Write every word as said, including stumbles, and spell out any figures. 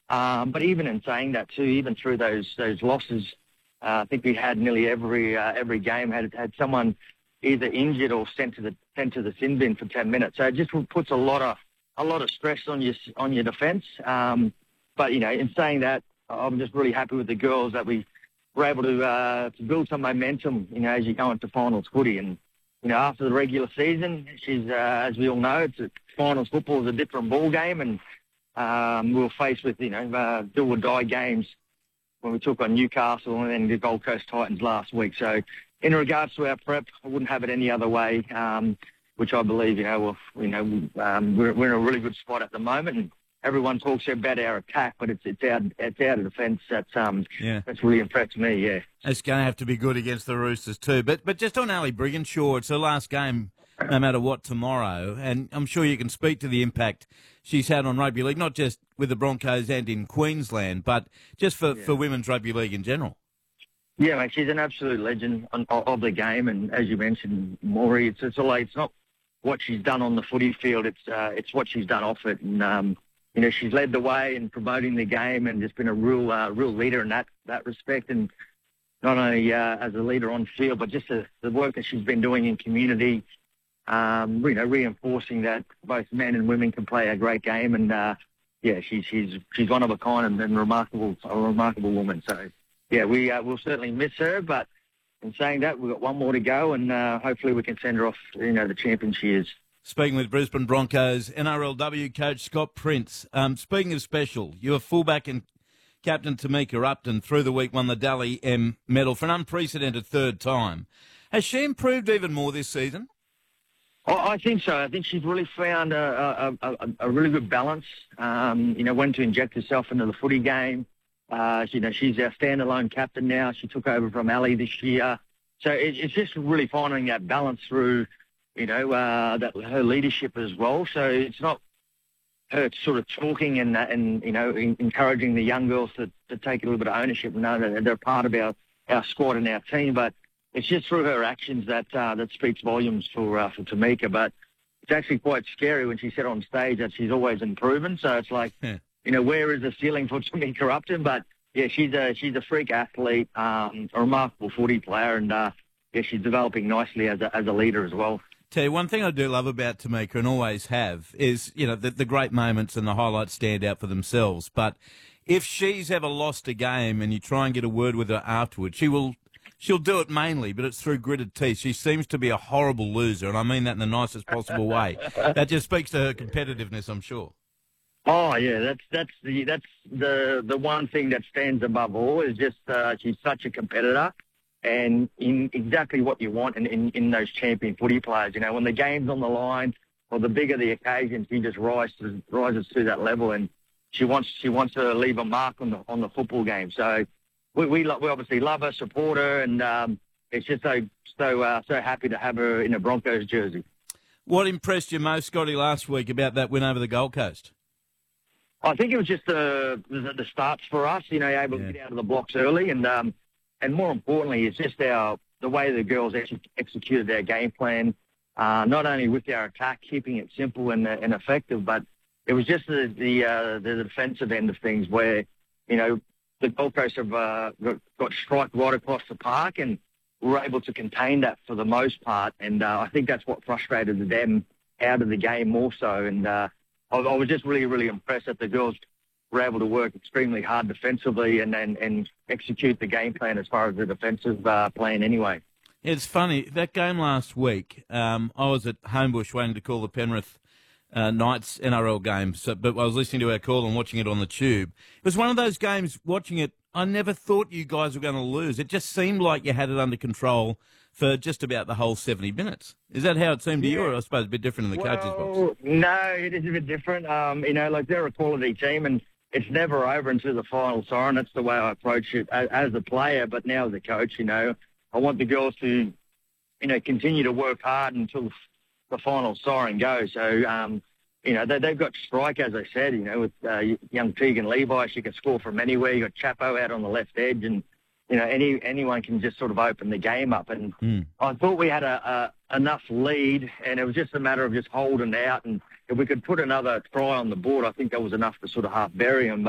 Um, but even in saying that too, even through those those losses, uh, I think we had nearly every uh, every game had had someone either injured or sent to the sent to the sin bin for ten minutes. So it just puts a lot of a lot of stress on your on your defence. Um, but you know, in saying that, I'm just really happy with the girls that we were able to uh, to build some momentum. You know, as you go into finals footy, and you know, after the regular season, she's uh, as we all know, it's a, finals football is a different ball game, and um, we were faced with you know uh, do or die games when we took on Newcastle and then the Gold Coast Titans last week. So in regards to our prep, I wouldn't have it any other way, um, which I believe, you know, well, you know, um, we're, we're in a really good spot at the moment. And everyone talks about our attack, but it's it's our, it's our defence that's, um, yeah. that's really impressed me, yeah. It's going to have to be good against the Roosters too. But but just on Ali Brigginshaw, it's her last game no matter what tomorrow, and I'm sure you can speak to the impact she's had on rugby league, not just with the Broncos and in Queensland, but just for, yeah. for women's rugby league in general. Yeah, mate, she's an absolute legend on, of the game, and as you mentioned, Maury, it's it's, a, it's not what she's done on the footy field, it's uh, it's what she's done off it, and um, you know, she's led the way in promoting the game and just been a real uh, real leader in that that respect, and not only uh, as a leader on field, but just the, the work that she's been doing in community, um, you know, reinforcing that both men and women can play a great game, and uh, yeah, she's she's she's one of a kind and, and remarkable a remarkable woman. So. Yeah, we uh, will certainly miss her, but in saying that, we've got one more to go, and uh, hopefully we can send her off, you know, the champion she is. Speaking with Brisbane Broncos N R L W coach Scott Prince. Um, speaking of special, you were fullback and captain Tamika Upton through the week won the Dally M medal for an unprecedented third time. Has she improved even more this season? I think so. I think she's really found a, a, a, a really good balance, um, you know, when to inject herself into the footy game. Uh, you know, she's our standalone captain now. She took over from Ali this year. So it, it's just really finding that balance through, you know, uh, that her leadership as well. So it's not her sort of talking and, and you know, in, encouraging the young girls to, to take a little bit of ownership and know that they're part of our, our squad and our team. But it's just through her actions that uh, that speaks volumes for, uh, for Tamika. But it's actually quite scary when she said on stage that she's always improving. So it's like... Yeah. You know, where is the ceiling for Tamika Upton? But, yeah, she's a she's a freak athlete, um, a remarkable footy player, and, uh, yeah, she's developing nicely as a, as a leader as well. Tell you, one thing I do love about Tamika, and always have, is, you know, the, the great moments and the highlights stand out for themselves. But if she's ever lost a game and you try and get a word with her afterwards, she will... She'll do it mainly, but it's through gritted teeth. She seems to be a horrible loser, and I mean that in the nicest possible way. That just speaks to her competitiveness, I'm sure. Oh yeah, that's that's the that's the the one thing that stands above all is just uh, she's such a competitor, and in exactly what you want in, in in those champion footy players. You know, when the game's on the line or the bigger the occasion, she just rises rises to that level, and she wants she wants to leave a mark on the on the football game. So we we, lo- we obviously love her, support her, and um, it's just so so uh, so happy to have her in a Broncos jersey. What impressed you most, Scotty, last week about that win over the Gold Coast? I think it was just the, the the starts for us, you know, able yeah. to get out of the blocks early, and um, and more importantly, it's just our the way the girls ex- executed their game plan, uh, not only with our attack, keeping it simple and, and effective, but it was just the the, uh, the defensive end of things where, you know, the Gold Coast have uh, got, got strike right across the park, and we were able to contain that for the most part, and uh, I think that's what frustrated them out of the game more so, and. Uh, I was just really, really impressed that the girls were able to work extremely hard defensively and, and, and execute the game plan as far as the defensive uh, plan anyway. It's funny, that game last week, um, I was at Homebush waiting to call the Penrith uh, Knights N R L game, so, but I was listening to our call and watching it on the tube. It was one of those games, watching it, I never thought you guys were going to lose. It just seemed like you had it under control for just about the whole seventy minutes. Is that how it seemed to yeah. you, or I suppose a bit different in the well, coach's box? No, it is a bit different. Um, you know, like they're a quality team, and it's never over until the final siren. That's the way I approach it as, as a player, but now as a coach, you know, I want the girls to, you know, continue to work hard until the final siren goes. So, um, you know, they, they've got strike, as I said, you know, with uh, young Tegan Levi. She can score from anywhere. You got Chapo out on the left edge, and you know, any anyone can just sort of open the game up. And mm. I thought we had a, a enough lead, and it was just a matter of just holding out. And if we could put another try on the board, I think that was enough to sort of half bury them.